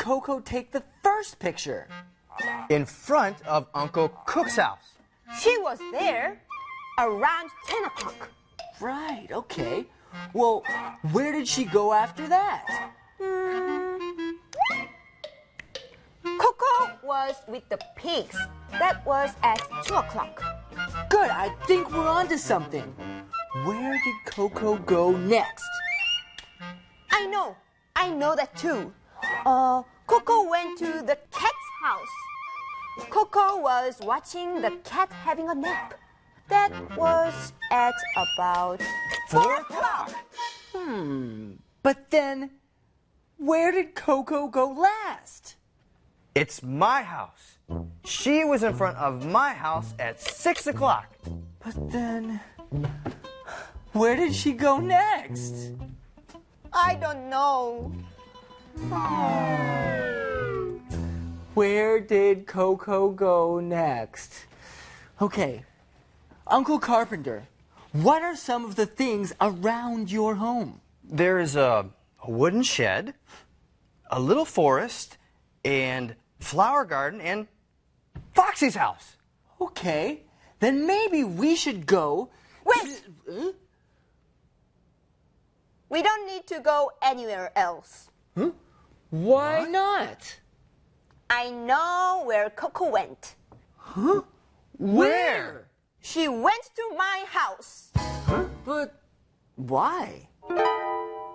Coco take the first picture? In front of Uncle Cook's house. She was there around 10 o'clock. Right, okay. Well, where did she go after that? Coco was with the pigs. That was at 2 o'clock. Good, I think we're onto something. Where did Coco go next? I know that too. Coco went to the cat's house. Coco was watching the cat having a nap. That was at about 4 o'clock. But then, where did Coco go last? It's my house. She was in front of my house at 6 o'clock. But then, where did she go next? I don't know. Where did Coco go next? Okay, Uncle Carpenter, what are some of the things around your home? There's a wooden shed, a little forest, and flower garden, and Foxy's house. Okay, then maybe we should go... Wait! We don't need to go anywhere else. Why not? I know where Coco went. Where? She went to my house. But why?